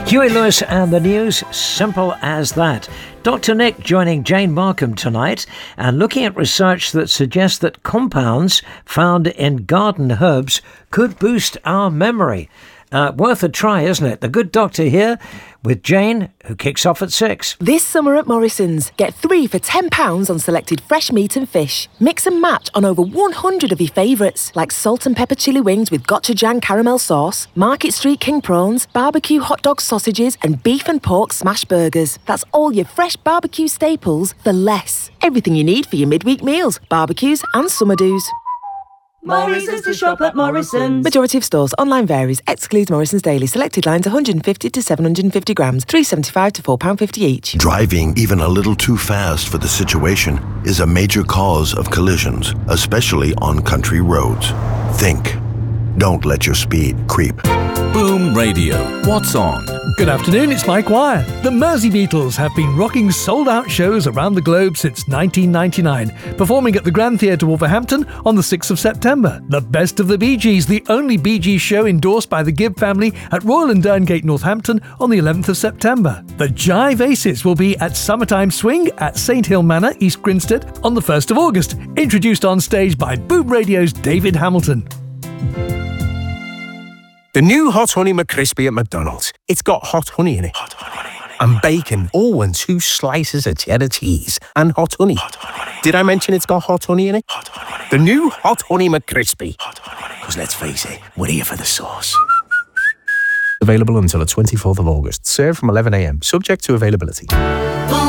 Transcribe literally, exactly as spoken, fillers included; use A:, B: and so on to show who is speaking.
A: Huey Lewis and the news, simple as that. Doctor Nick joining Jane Markham tonight and looking at research that suggests that compounds found in garden herbs could boost our memory. Uh, worth a try, isn't it? The good doctor here with Jane, who kicks off at six.
B: This summer at Morrison's, get three for ten pounds on selected fresh meat and fish. Mix and match on over one hundred of your favourites, like salt and pepper chili wings with gochujang caramel sauce, Market Street king prawns, barbecue hot dog sausages and beef and pork smash burgers. That's all your fresh barbecue staples for less. Everything you need for your midweek meals, barbecues and summer do's.
C: Morrison's to shop at Morrison's.
B: Majority of stores. Online varies. Excludes Morrison's Daily. Selected lines one hundred fifty to seven hundred fifty grams. three pounds seventy-five to four pounds fifty each.
D: Driving even a little too fast for the situation is a major cause of collisions, especially on country roads. Think. Don't let your speed creep.
E: Boom Radio. What's on?
F: Good afternoon, it's Mike Wire. The Mersey Beatles have been rocking sold-out shows around the globe since nineteen ninety-nine, performing at the Grand Theatre Wolverhampton on the sixth of September. The Best of the Bee Gees, the only Bee Gees show endorsed by the Gibb family at Royal and Derngate, Northampton on the eleventh of September. The Jive Aces will be at Summertime Swing at Saint Hill Manor, East Grinstead on the first of August, introduced on stage by Boom Radio's David Hamilton.
G: The new Hot Honey McCrispy at McDonald's. It's got hot honey in it. Hot honey. And bacon, all in two slices of cheddar cheese and hot honey. Hot honey. Did I mention it's got hot honey in it? Hot honey. The new Hot Honey McCrispy. Hot honey. Because let's face it, we're here for the sauce. Available until the twenty-fourth of August. Served from eleven a m. Subject to availability.